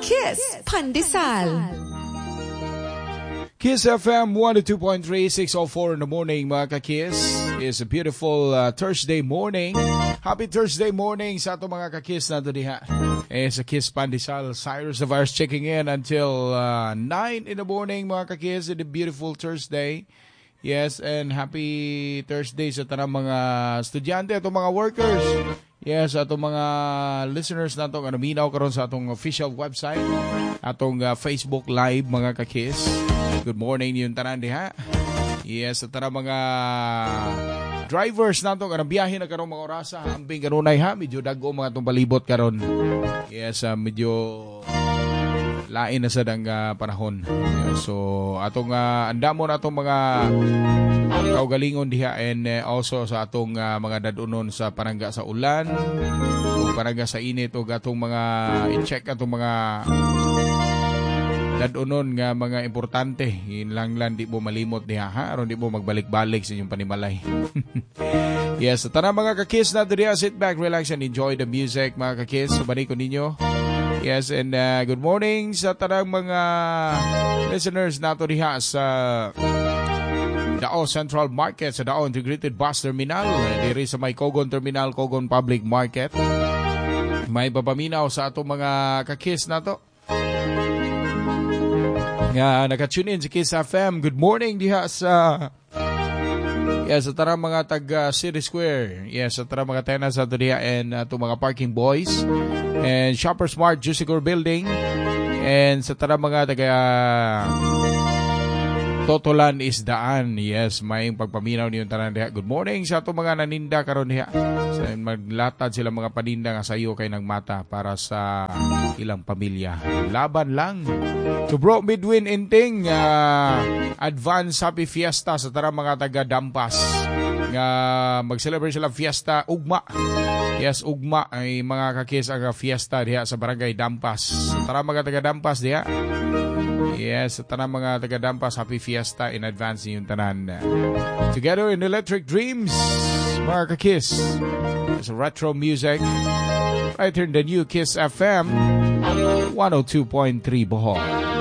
Kiss Pandesal. Kiss FM 102.3, 6:04 in the morning, mga ka-Kiss. It's a beautiful Thursday morning. Happy Thursday morning sa ato mga ka-Kiss na diha. Sa Kiss Pandesal, Cyrus of ours checking in until 9 in the morning, mga ka-Kiss, in a beautiful Thursday. Yes, and happy Thursday sa tanang mga estudyante at mga workers. Yes, atong mga listeners nato nga naminaw karon sa atong official website, atong Facebook Live, mga ka-Kiss. Good morning yung tanan diha. Yes, sa tanang mga drivers nato nga biyahe na karon mga orasa, ambing kanunay ha, medyo dago mga atong palibot karon. Yes, medyo lain na sa dang panahon. So atong andamon atong mga kaugalingon diha, and also sa atong mga dadunon sa panangga sa ulan o panangga sa init, o atong mga i-check atong mga dadunon nga mga importante. Lang di mo malimot diha ha, aron di mo magbalik-balik sa inyong panimalay. Yes, tanang mga ka-Kiss na diha, sit back, relax and enjoy the music, mga ka-Kiss. Subani ko ninyo. Yes, and good morning sa tanang mga listeners nato diha sa Dao Central Market, sa Dao Integrated Bus Terminal, diri sa may Cogon Terminal, Cogon Public Market. May papaminaw sa atong mga ka-Kiss nato nga naka-tune in sa Kiss FM. Good morning diha sa sa tarang mga taga City Square. Yes, sa tarang mga tenants ato diha, and atong mga parking boys and Shoppers Mart Jusicor Building, and sa tarang mga taga Totolan Isdaan. Yes, may pagpaminaw niyo tanan diha. Good morning sa atong mga naninda karon diha. So, maglatad sila mga paninda nga sayo kay nagmata para sa ilang pamilya. Laban lang. To bro Midwin Inting, advance happy fiesta sa tarang mga taga Dampas nga mag-celebrate sila fiesta ugma. Yes, ugma ay mga ka-Kiss ang fiesta diha sa Barangay Dampas. Sa tarang mga taga Dampas diha. Yes, sa tanang mga taga-Dampas, happy fiesta in advance yung tanan. Together in Electric Dreams, mga ka-Kiss. It's retro music right here in the new Kiss FM 102.3 Bohol.